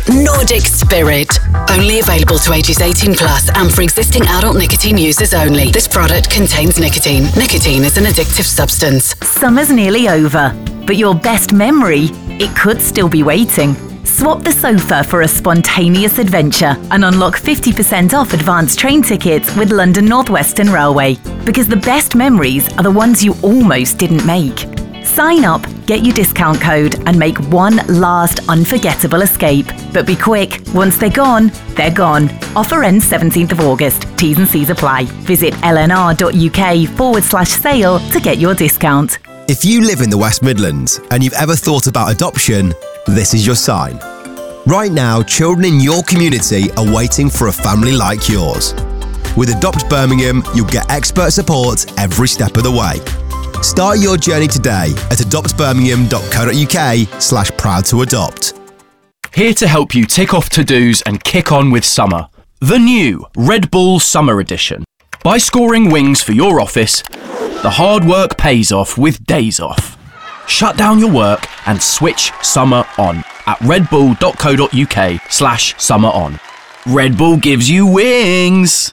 Nordic Spirit. Only available to ages 18 plus and for existing adult nicotine users only. This product contains nicotine. Nicotine is an addictive substance. Summer's nearly over, but your best memory, it could still be waiting. Swap the sofa for a spontaneous adventure and unlock 50% off advanced train tickets with London North Western Railway. Because the best memories are the ones you almost didn't make. Sign up, get your discount code and make one last unforgettable escape. But be quick, once they're gone, they're gone. Offer ends 17th of August. T's and C's apply. Visit lnr.uk/sale to get your discount. If you live in the West Midlands and you've ever thought about adoption, this is your sign. Right now, children in your community are waiting for a family like yours. With Adopt Birmingham, you'll get expert support every step of the way. Start your journey today at adoptbirmingham.co.uk/proud to adopt. Here to help you tick off to-dos and kick on with summer. The new Red Bull Summer Edition. By scoring wings for your office, the hard work pays off with days off. Shut down your work and switch summer on at redbull.co.uk/summer on. Red Bull gives you wings.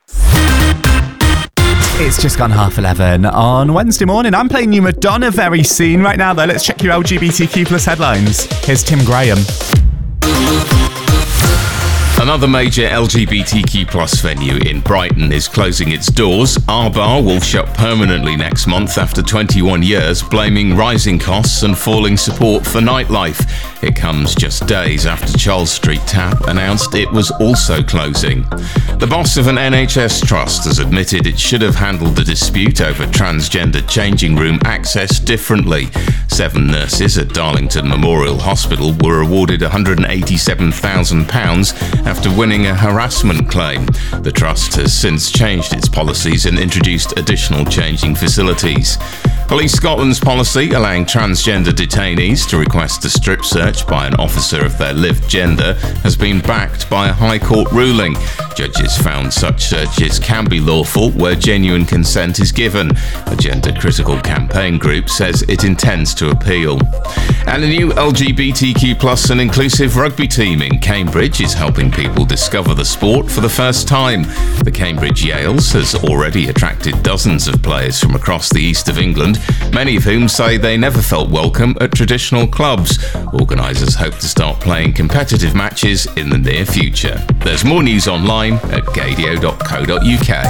It's just gone 11:30 on Wednesday morning. I'm playing you Madonna very soon. Right now, though, let's check your LGBTQ plus headlines. Here's Tim Graham. Another major LGBTQ plus venue in Brighton is closing its doors. Our Bar will shut permanently next month after 21 years, blaming rising costs and falling support for nightlife. It comes just days after Charles Street Tap announced it was also closing. The boss of an NHS trust has admitted it should have handled the dispute over transgender changing room access differently. 7 nurses at Darlington Memorial Hospital were awarded £187,000 after winning a harassment claim. The trust has since changed its policies and introduced additional changing facilities. Police Scotland's policy allowing transgender detainees to request a strip search by an officer of their lived gender has been backed by a High Court ruling. Judges found such searches can be lawful where genuine consent is given. A gender-critical campaign group says it intends to appeal. And a new LGBTQ plus and inclusive rugby team in Cambridge is helping people discover the sport for the first time. The Cambridge Yales has already attracted dozens of players from across the east of England, many of whom say they never felt welcome at traditional clubs. Organisers hope to start playing competitive matches in the near future. There's more news online at gadio.co.uk.